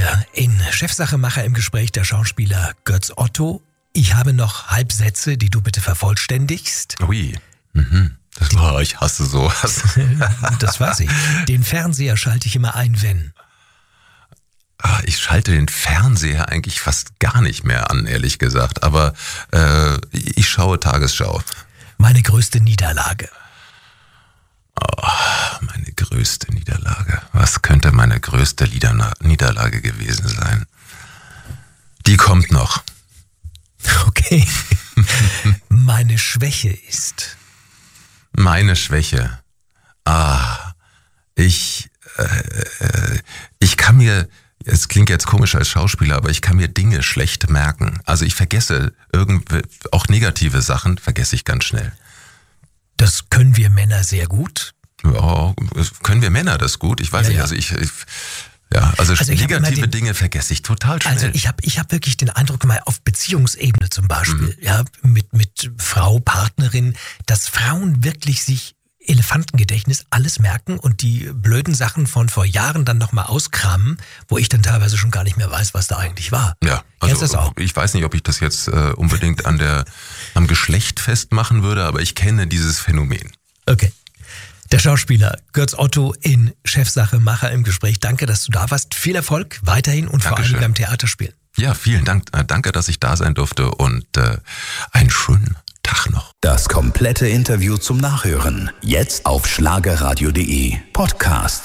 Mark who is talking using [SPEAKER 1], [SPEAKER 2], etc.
[SPEAKER 1] Heute in Chefsache Macher im Gespräch der Schauspieler Götz Otto. Ich habe noch Halbsätze, die du bitte vervollständigst.
[SPEAKER 2] Ui, ich hasse sowas.
[SPEAKER 1] Das weiß ich. Den Fernseher schalte ich immer ein, wenn...
[SPEAKER 2] Ich schalte den Fernseher eigentlich fast gar nicht mehr an, ehrlich gesagt. Aber ich schaue Tagesschau.
[SPEAKER 1] Meine größte Niederlage.
[SPEAKER 2] Meine größte Niederlage. Was könnte meine größte Niederlage gewesen sein? Die kommt noch.
[SPEAKER 1] Okay. Meine Schwäche ist...
[SPEAKER 2] Meine Schwäche. Ich kann mir... Es klingt jetzt komisch als Schauspieler, aber ich kann mir Dinge schlecht merken. Also ich vergesse auch negative Sachen vergesse ich ganz schnell.
[SPEAKER 1] Das können wir Männer sehr gut.
[SPEAKER 2] Ja, können wir Männer das gut? Ich weiß nicht. Also negative Dinge vergesse ich total schnell.
[SPEAKER 1] Also ich hab wirklich den Eindruck, mal auf Beziehungsebene zum Beispiel, mit Frau, Partnerin, dass Frauen wirklich sich Elefantengedächtnis alles merken und die blöden Sachen von vor Jahren dann nochmal auskramen, wo ich dann teilweise schon gar nicht mehr weiß, was da eigentlich war.
[SPEAKER 2] Ja,
[SPEAKER 1] Kennst du das auch?
[SPEAKER 2] Ich weiß nicht, ob ich das jetzt unbedingt am Geschlecht festmachen würde, aber ich kenne dieses Phänomen.
[SPEAKER 1] Okay. Der Schauspieler Götz Otto in Chefsache Macher im Gespräch. Danke, dass du da warst. Viel Erfolg weiterhin und vor allem beim Theaterspielen.
[SPEAKER 2] Ja, vielen Dank. Danke, dass ich da sein durfte und einen schönen Tag noch.
[SPEAKER 3] Das komplette Interview zum Nachhören. Jetzt auf schlagerradio.de Podcast.